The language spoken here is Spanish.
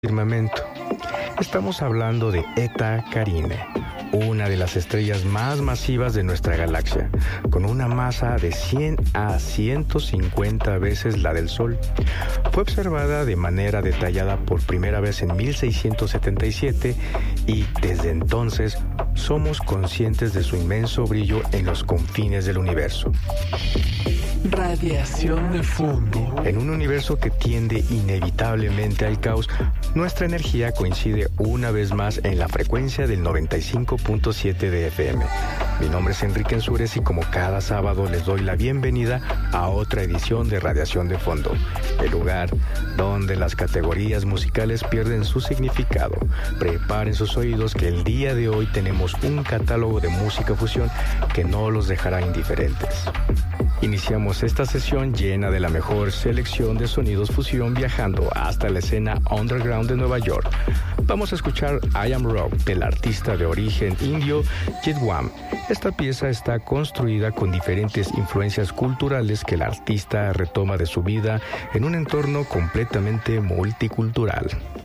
firmamento. Estamos hablando de Eta Carinae, una de las estrellas más masivas de nuestra galaxia, con una masa de 100 a 150 veces la del Sol. Fue observada de manera detallada por primera vez en 1677 y desde entonces somos conscientes de su inmenso brillo en los confines del universo. Radiación de fondo. En un universo que tiende inevitablemente al caos, nuestra energía coincide una vez más en la frecuencia del 95.7 de FM. Mi nombre es Enrique Ensures y como cada sábado les doy la bienvenida a otra edición de Radiación de Fondo, el lugar donde las categorías musicales pierden su significado. Preparen sus oídos que el día de hoy tenemos un catálogo de música fusión que no los dejará indiferentes. Iniciamos esta sesión llena de la mejor selección de sonidos fusión viajando hasta la escena underground de Nueva York. Vamos a escuchar I Am Rock del artista de origen indio Jidwam. Esta pieza está construida con diferentes influencias culturales que el artista retoma de su vida en un entorno completamente multicultural.